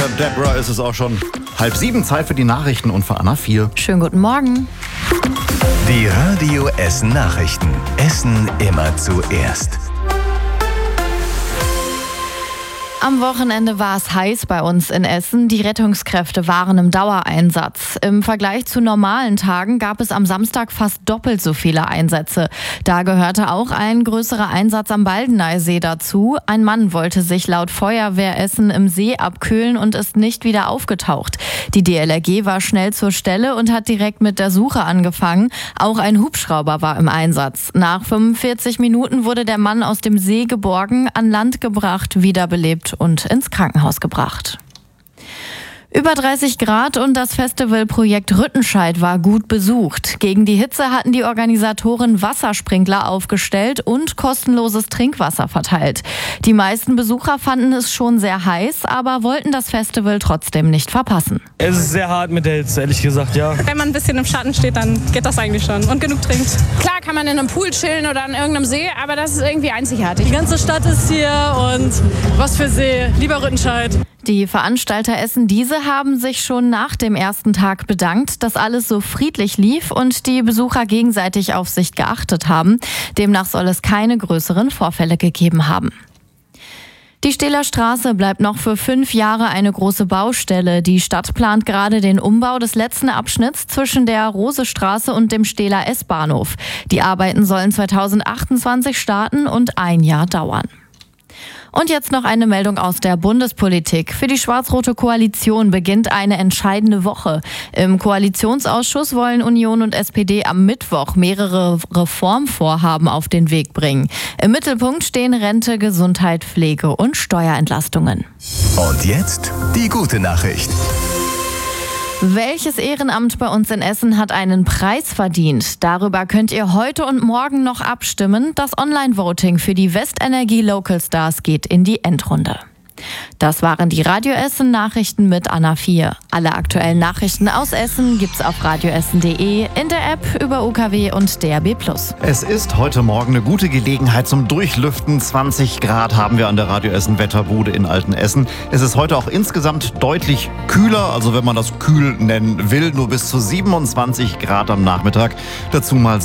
Deborah, ist es auch schon 6:30, Zeit für die Nachrichten und für Anna 4. Schönen guten Morgen. Die Radio Essen Nachrichten. Essen immer zuerst. Am Wochenende war es heiß bei uns in Essen. Die Rettungskräfte waren im Dauereinsatz. Im Vergleich zu normalen Tagen gab es am Samstag fast doppelt so viele Einsätze. Da gehörte auch ein größerer Einsatz am Baldeneysee dazu. Ein Mann wollte sich laut Feuerwehr Essen im See abkühlen und ist nicht wieder aufgetaucht. Die DLRG war schnell zur Stelle und hat direkt mit der Suche angefangen. Auch ein Hubschrauber war im Einsatz. Nach 45 Minuten wurde der Mann aus dem See geborgen, an Land gebracht, wiederbelebt und ins Krankenhaus gebracht. Über 30 Grad und das Festivalprojekt Rüttenscheid war gut besucht. Gegen die Hitze hatten die Organisatoren Wassersprinkler aufgestellt und kostenloses Trinkwasser verteilt. Die meisten Besucher fanden es schon sehr heiß, aber wollten das Festival trotzdem nicht verpassen. Es ist sehr hart mit der Hitze, ehrlich gesagt, ja. Wenn man ein bisschen im Schatten steht, dann geht das eigentlich schon und genug trinkt. Klar kann man in einem Pool chillen oder an irgendeinem See, aber das ist irgendwie einzigartig. Die ganze Stadt ist hier und was für See, lieber Rüttenscheid. Die Veranstalter Essen-Diese haben sich schon nach dem ersten Tag bedankt, dass alles so friedlich lief und die Besucher gegenseitig auf sich geachtet haben. Demnach soll es keine größeren Vorfälle gegeben haben. Die Stehler Straße bleibt noch für 5 Jahre eine große Baustelle. Die Stadt plant gerade den Umbau des letzten Abschnitts zwischen der Rosestraße und dem Stehler S-Bahnhof. Die Arbeiten sollen 2028 starten und 1 Jahr dauern. Und jetzt noch eine Meldung aus der Bundespolitik. Für die schwarz-rote Koalition beginnt eine entscheidende Woche. Im Koalitionsausschuss wollen Union und SPD am Mittwoch mehrere Reformvorhaben auf den Weg bringen. Im Mittelpunkt stehen Rente, Gesundheit, Pflege und Steuerentlastungen. Und jetzt die gute Nachricht. Welches Ehrenamt bei uns in Essen hat einen Preis verdient? Darüber könnt ihr heute und morgen noch abstimmen. Das Online-Voting für die Westenergie Local Stars geht in die Endrunde. Das waren die Radio Essen Nachrichten mit Anna 4. Alle aktuellen Nachrichten aus Essen gibt's auf radioessen.de, in der App, über UKW und DAB+. Es ist heute Morgen eine gute Gelegenheit zum Durchlüften. 20 Grad haben wir an der Radio Essen Wetterbude in Altenessen. Es ist heute auch insgesamt deutlich kühler, also wenn man das kühl nennen will, nur bis zu 27 Grad am Nachmittag. Dazu mal